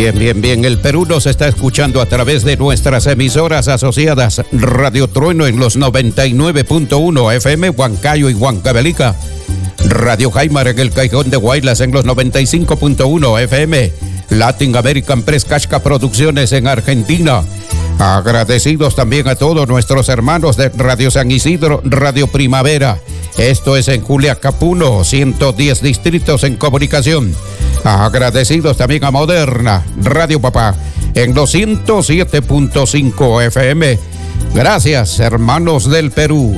Bien. El Perú nos está escuchando a través de nuestras emisoras asociadas Radio Trueno en los 99.1 FM, Huancayo y Huancavelica. Radio Jaimar en el Cajón de Guaylas en los 95.1 FM. Latin American Press Casca Producciones en Argentina. Agradecidos también a todos nuestros hermanos de Radio San Isidro, Radio Primavera. Esto es en Julia Capuno, 110 distritos en comunicación. Agradecidos también a Moderna, Radio Papá, en los 107.5 FM. Gracias, hermanos del Perú.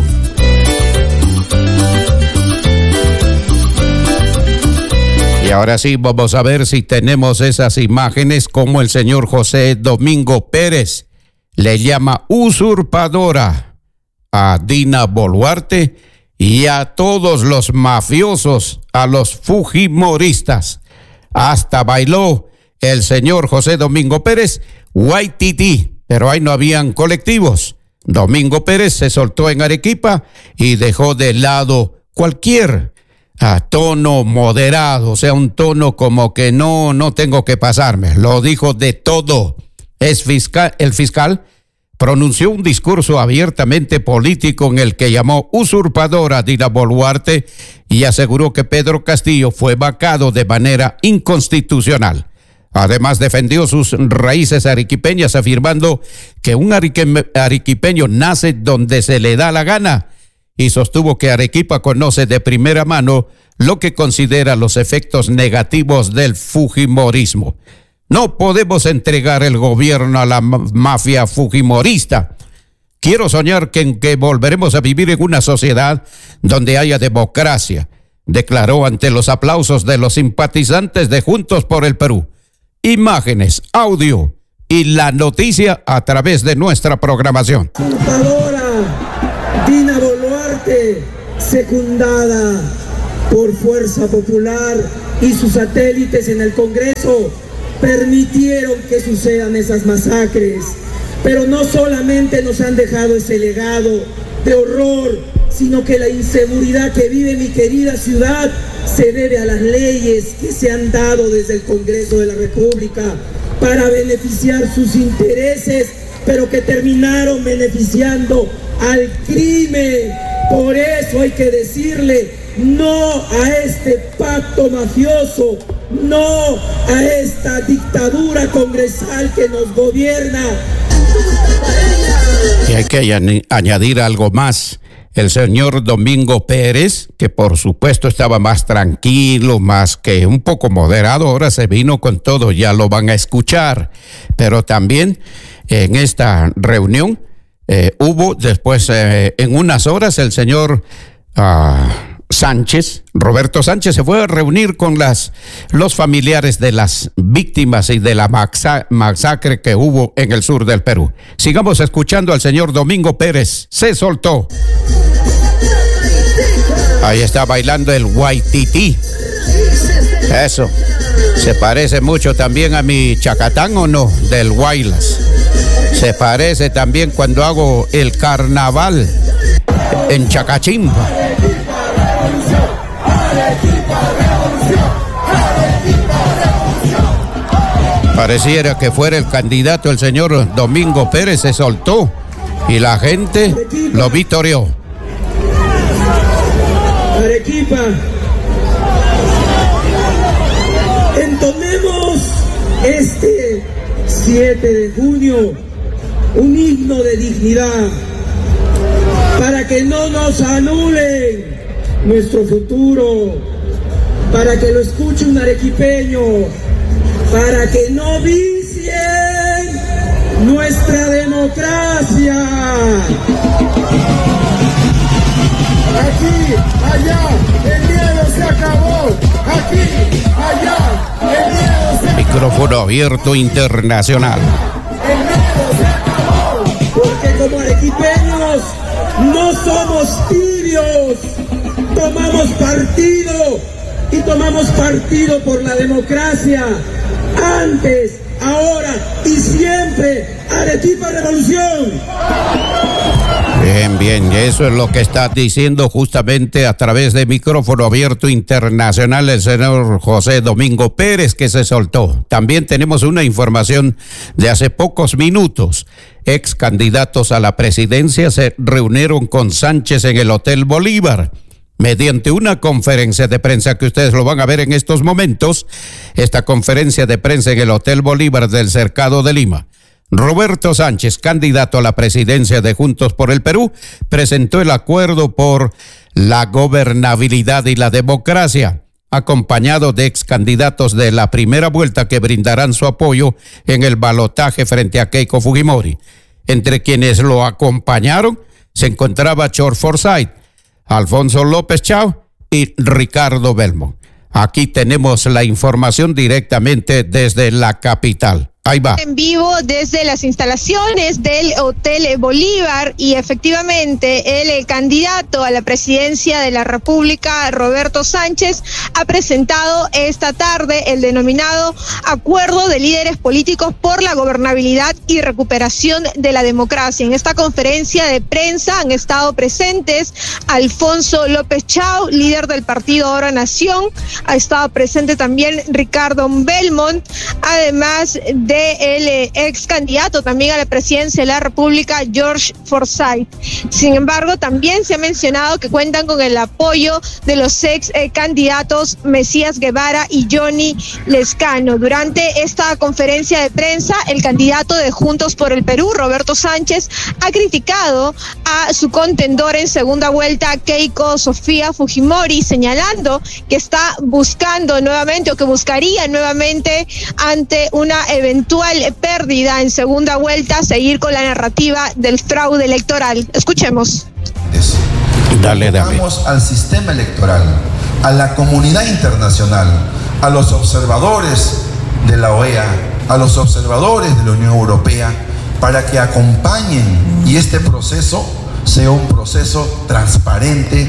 Y ahora sí, vamos a ver si tenemos esas imágenes como el señor José Domingo Pérez le llama usurpadora a Dina Boluarte y a todos los mafiosos, a los fujimoristas. Hasta bailó el señor José Domingo Pérez, Waititi, pero ahí no habían colectivos. Domingo Pérez se soltó en Arequipa y dejó de lado cualquier tono moderado, o sea, un tono como que no tengo que pasarme. Lo dijo de todo. El fiscal pronunció un discurso abiertamente político en el que llamó usurpadora a Dina Boluarte y aseguró que Pedro Castillo fue vacado de manera inconstitucional. Además, defendió sus raíces arequipeñas, afirmando que un arequipeño nace donde se le da la gana, y sostuvo que Arequipa conoce de primera mano lo que considera los efectos negativos del fujimorismo. No podemos entregar el gobierno a la mafia fujimorista. Quiero soñar que volveremos a vivir en una sociedad donde haya democracia, declaró ante los aplausos de los simpatizantes de Juntos por el Perú. Imágenes, audio y la noticia a través de nuestra programación. Dina Boluarte, secundada por Fuerza Popular y sus satélites en el Congreso, permitieron que sucedan esas masacres. Pero no solamente nos han dejado ese legado de horror, sino que la inseguridad que vive mi querida ciudad se debe a las leyes que se han dado desde el Congreso de la República para beneficiar sus intereses, pero que terminaron beneficiando al crimen. Por eso hay que decirle no a este pacto mafioso, no a esta dictadura congresal que nos gobierna. Y hay que añadir algo más. El señor Domingo Pérez, que por supuesto estaba más tranquilo, más que un poco moderado, ahora se vino con todo, ya lo van a escuchar. Pero también en esta reunión hubo después, en unas horas, el señor Roberto Sánchez, se fue a reunir con los familiares de las víctimas y de la masacre que hubo en el sur del Perú. Sigamos escuchando al señor Domingo Pérez. Se soltó. Ahí está bailando el Waititi. Eso. ¿Se parece mucho también a mi chacatán o no? Del Guaylas. Se parece también cuando hago el carnaval en Chacachimba. Pareciera que fuera el candidato el señor Domingo Pérez, se soltó y la gente lo victorió. Arequipa, entonemos este 7 de junio un himno de dignidad para que no nos anulen nuestro futuro, para que lo escuche un arequipeño, para que no vicien nuestra democracia. Aquí, allá, el miedo se acabó. Aquí, allá, el miedo se acabó. Micrófono abierto internacional. El miedo se acabó, porque como arequipeños no somos tibios, tomamos partido y tomamos partido por la democracia. Antes, ahora y siempre, Arequipa Revolución. Bien, bien, eso es lo que está diciendo justamente a través de micrófono abierto internacional el señor José Domingo Pérez, que se soltó. También tenemos una información de hace pocos minutos. Ex candidatos a la presidencia se reunieron con Sánchez en el Hotel Bolívar. Mediante una conferencia de prensa que ustedes lo van a ver en estos momentos, esta conferencia de prensa en el Hotel Bolívar del Cercado de Lima, Roberto Sánchez, candidato a la presidencia de Juntos por el Perú, presentó el acuerdo por la gobernabilidad y la democracia, acompañado de ex candidatos de la primera vuelta que brindarán su apoyo en el balotaje frente a Keiko Fujimori. Entre quienes lo acompañaron se encontraba George Forsyth, Alfonso López Chao y Ricardo Belmont. Aquí tenemos la información directamente desde la capital. Ahí va. En vivo desde las instalaciones del Hotel Bolívar, y efectivamente el candidato a la presidencia de la República, Roberto Sánchez, ha presentado esta tarde el denominado Acuerdo de Líderes Políticos por la Gobernabilidad y Recuperación de la Democracia. En esta conferencia de prensa han estado presentes Alfonso López Chao, líder del partido Ahora Nación, ha estado presente también Ricardo Belmont, además de el ex candidato también a la presidencia de la República, George Forsyth. Sin embargo, también se ha mencionado que cuentan con el apoyo de los ex candidatos Mesías Guevara y Johnny Lescano. Durante esta conferencia de prensa, el candidato de Juntos por el Perú, Roberto Sánchez, ha criticado a su contendor en segunda vuelta, Keiko Sofía Fujimori, señalando que está buscando nuevamente, o que buscaría nuevamente, ante una eventual pérdida en segunda vuelta, seguir con la narrativa del fraude electoral. Escuchemos. Dale. Vamos al sistema electoral, a la comunidad internacional, a los observadores de la OEA, a los observadores de la Unión Europea, para que acompañen y este proceso sea un proceso transparente,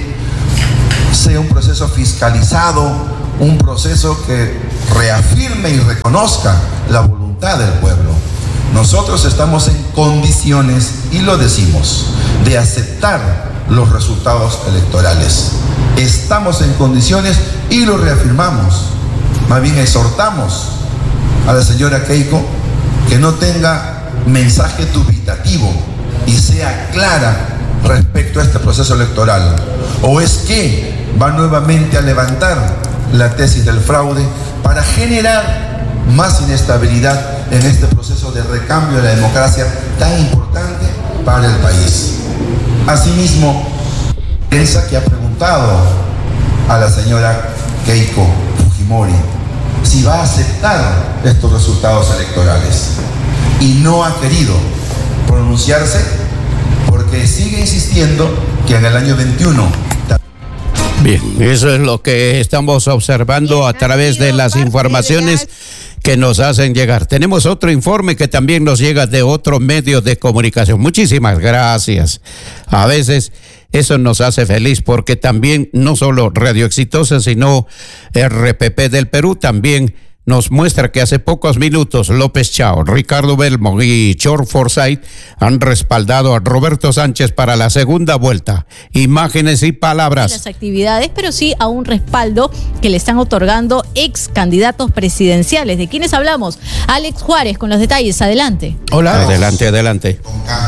sea un proceso fiscalizado, un proceso que reafirme y reconozca la voluntad del pueblo. Nosotros estamos en condiciones, y lo decimos, de aceptar los resultados electorales. Estamos en condiciones y lo reafirmamos. Más bien exhortamos a la señora Keiko que no tenga mensaje dubitativo y sea clara respecto a este proceso electoral. ¿O es que va nuevamente a levantar la tesis del fraude para generar más inestabilidad en este proceso de recambio de la democracia tan importante para el país? Asimismo, prensa que ha preguntado a la señora Keiko Fujimori si va a aceptar estos resultados electorales, y no ha querido pronunciarse porque sigue insistiendo que en el año 21... Bien, eso es lo que estamos observando a través de las informaciones que nos hacen llegar. Tenemos otro informe que también nos llega de otro medio de comunicación. Muchísimas gracias. A veces eso nos hace feliz, porque también no solo Radio Exitosa, sino RPP del Perú también nos muestra que hace pocos minutos López Chao, Ricardo Belmont y George Forsyth han respaldado a Roberto Sánchez para la segunda vuelta. Imágenes y palabras. Las actividades, pero sí a un respaldo que le están otorgando ex candidatos presidenciales. ¿De quiénes hablamos? Alex Juárez con los detalles. Adelante. Hola. Adelante.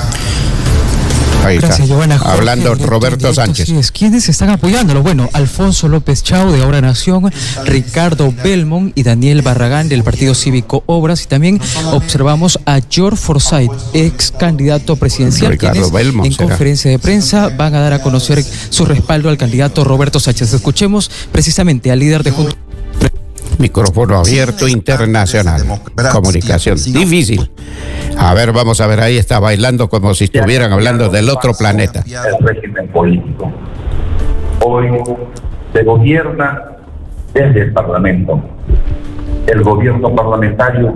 Ahí Gracias, está. Giovanna. Jorge, Hablando Roberto Sánchez. Sí, ¿quiénes están apoyándolo? Bueno, Alfonso López Chao de Ahora Nación, Ricardo Belmont y Daniel Barragán del Partido Cívico Obras, y también observamos a George Forsyth, ex candidato presidencial, Ricardo Belmont, en ¿será? conferencia de prensa van a dar a conocer su respaldo al candidato Roberto Sánchez. Escuchemos precisamente al líder de Juntos. Micrófono abierto internacional. Comunicación difícil. A ver, vamos a ver, ahí está bailando como si estuvieran hablando del otro planeta. El régimen político. Hoy se gobierna desde el Parlamento. El gobierno parlamentario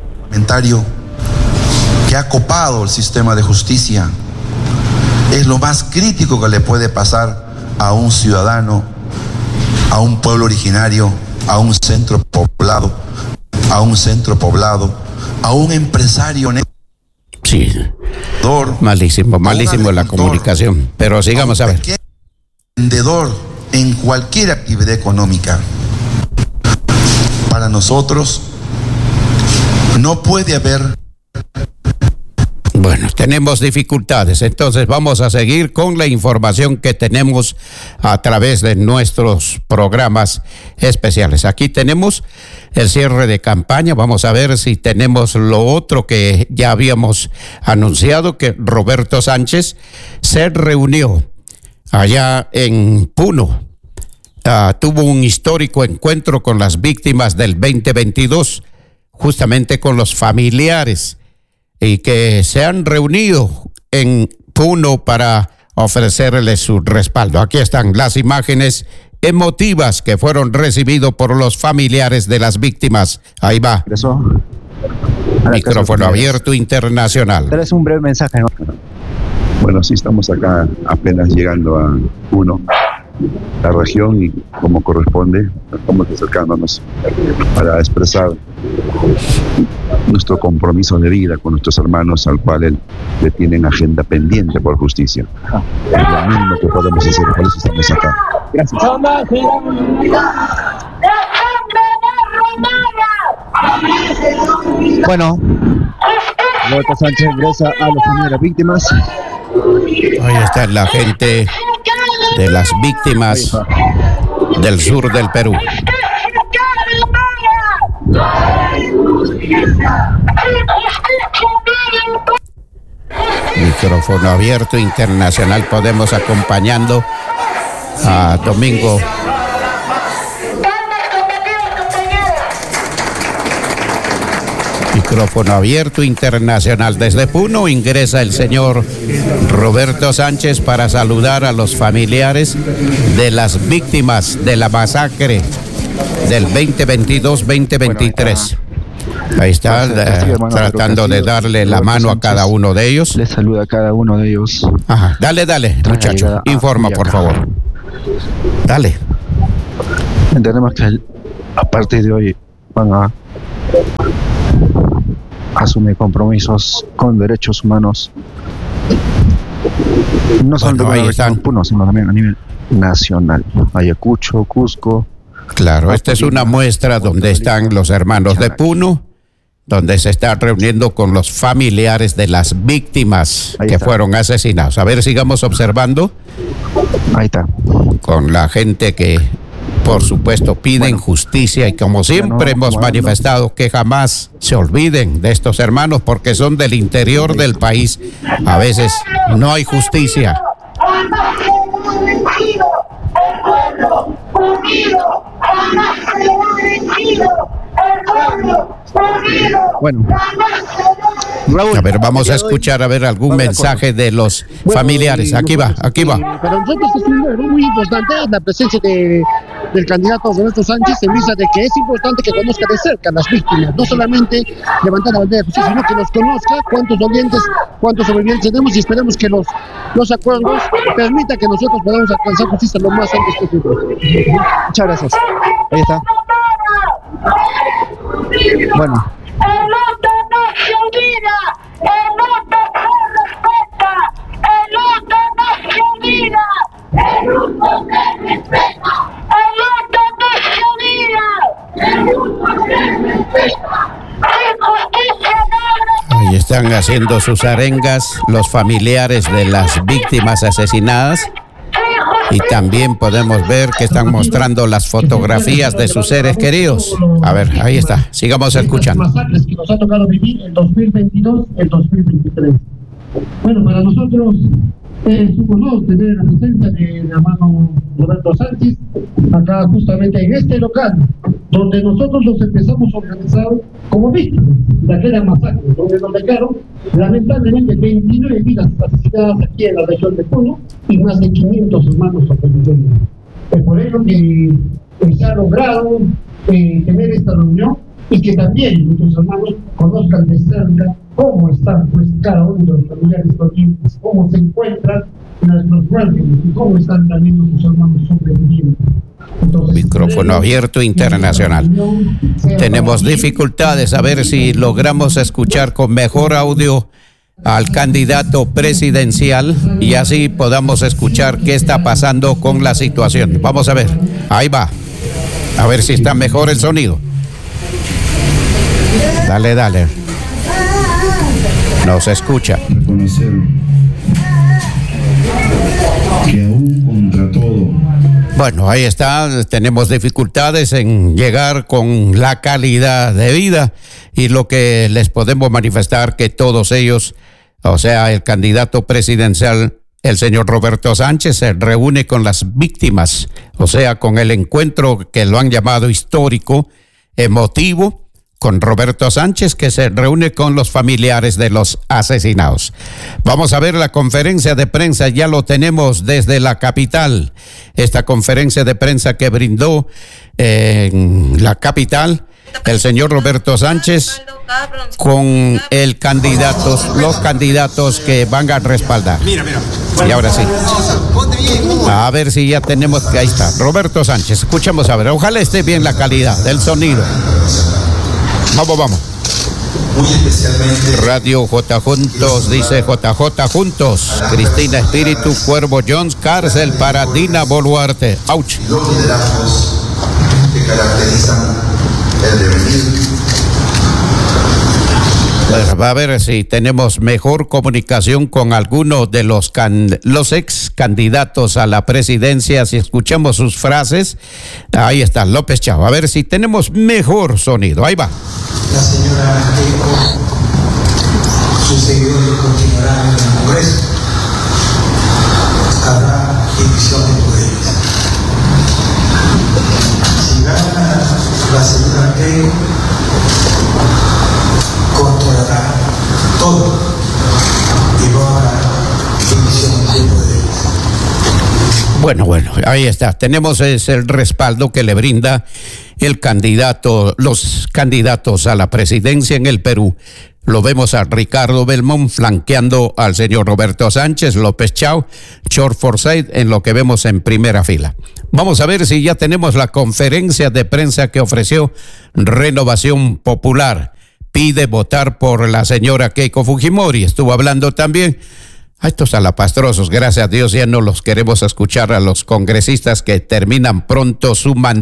que ha copado el sistema de justicia es lo más crítico que le puede pasar a un ciudadano a un pueblo originario, a un centro poblado, a un empresario. Sí, malísimo la comunicación, pero sigamos a ver. Vendedor en cualquier actividad económica. Para nosotros no puede haber. Bueno, tenemos dificultades, entonces vamos a seguir con la información que tenemos a través de nuestros programas especiales. Aquí tenemos el cierre de campaña, vamos a ver si tenemos lo otro que ya habíamos anunciado, que Roberto Sánchez se reunió allá en Puno. Tuvo un histórico encuentro con las víctimas del 2022, justamente con los familiares, y que se han reunido en Puno para ofrecerles su respaldo. Aquí están las imágenes emotivas que fueron recibidas por los familiares de las víctimas. Ahí va. Micrófono abierto internacional. Es un breve mensaje, ¿no? Bueno, sí, estamos acá apenas llegando a Puno, la región, y como corresponde, estamos acercándonos para expresar nuestro compromiso de vida con nuestros hermanos, al cual le tienen agenda pendiente por justicia. Es lo mínimo que podemos hacer, por eso estamos acá. Gracias. Bueno, Roberto Sánchez ingresa a las familias víctimas. Ahí está la gente de las víctimas del sur del Perú. Micrófono abierto internacional, podemos acompañando a Domingo. Micrófono abierto internacional. Desde Puno ingresa el señor Roberto Sánchez para saludar a los familiares de las víctimas de la masacre del 2022-2023. Ahí está, tratando de darle la mano a cada uno de ellos. Les saluda a cada uno de ellos. Ajá, dale, muchacho, informa, por favor. Dale. Entendemos que a partir de hoy van a asumir compromisos con derechos humanos, no solo ahí están, Puno, sino también a nivel nacional. Ayacucho, Cusco. Claro, esta es una muestra donde están los hermanos de Puno, donde se está reuniendo con los familiares de las víctimas que fueron asesinados. A ver, sigamos observando. Ahí está. Con la gente que, por supuesto, piden justicia, y como siempre hemos manifestado, que jamás se olviden de estos hermanos, porque son del interior del país. A veces no hay justicia. Bueno, Raúl, a ver, vamos a escuchar algún mensaje de los familiares. Aquí va. Para nosotros es muy importante la presencia del candidato Roberto Sánchez, en vista de que es importante que conozca de cerca a las víctimas, no solamente levantar la bandera de justicia, sino que los conozca, cuántos sobrevivientes tenemos, y esperemos que los acuerdos permitan que nosotros podamos alcanzar justicia lo más antes posible. Muchas gracias. Ahí está. Bueno. El voto no se olvida, el voto se respeta, el voto no se olvida, el voto se respeta, el voto no se olvida, el voto se respeta. Ahí están haciendo sus arengas los familiares de las víctimas asesinadas. Y también podemos ver que están mostrando las fotografías de sus seres queridos. A ver, ahí está. Sigamos escuchando. Las masacres que nos ha tocado vivir el 2022, el 2023. Bueno, para nosotros es un honor tener la presencia del hermano Roberto Sánchez acá justamente en este local, donde nosotros nos empezamos a organizar como víctimas de aquella masacre, donde nos dejaron lamentablemente 29 vidas asesinadas aquí en la región de Puno y más de 500 hermanos sobrevivientes. Es por ello que se ha logrado tener esta reunión y que también nuestros hermanos conozcan de cerca cómo están pues cada uno de los familiares dolientes, cómo se encuentran nuestros muertos y cómo están también nuestros hermanos sobrevivientes. Entonces, micrófono abierto internacional. Tenemos dificultades, a ver si logramos escuchar con mejor audio al candidato presidencial y así podamos escuchar qué está pasando con la situación. Vamos a ver, ahí va, a ver si está mejor el sonido. Dale, dale. No se escucha. Reconocer que aún contra todo. Bueno, ahí está, tenemos dificultades en llegar con la calidad de vida y lo que les podemos manifestar que todos ellos, o sea, el candidato presidencial, el señor Roberto Sánchez, se reúne con las víctimas, o sea, con el encuentro que lo han llamado histórico, emotivo, con Roberto Sánchez, que se reúne con los familiares de los asesinados. Vamos a ver la conferencia de prensa, ya lo tenemos desde la capital. Esta conferencia de prensa que brindó en la capital el señor Roberto Sánchez con los candidatos que van a respaldar. Y ahora sí. A ver si ya tenemos, ahí está, Roberto Sánchez. Escuchemos a ver, ojalá esté bien la calidad del sonido. Vamos. Muy especialmente Radio J Juntos, dice JJ Juntos. Cristina Espíritu, Cuervo Jones, cárcel para Dina Boluarte. ¡Auch! los liderazgos que caracterizan el devenir. Bueno, va a ver si tenemos mejor comunicación con alguno de los ex candidatos a la presidencia, si escuchamos sus frases. Ahí está López Chao, a ver si tenemos mejor sonido. Ahí va. La señora Keiko, sus seguidores continuarán en el Congreso. Habrá división de poderes. Si gana la señora Keiko, controlará todo y no habrá división de poderes. Bueno, ahí está. Tenemos el respaldo que le brinda los candidatos a la presidencia en el Perú. Lo vemos a Ricardo Belmont flanqueando al señor Roberto Sánchez, López Chao, George Forsyth en lo que vemos en primera fila. Vamos a ver si ya tenemos la conferencia de prensa que ofreció Renovación Popular. Pide votar por la señora Keiko Fujimori. Estuvo hablando también a estos salapastrosos. Gracias a Dios ya no los queremos escuchar a los congresistas que terminan pronto su mandato.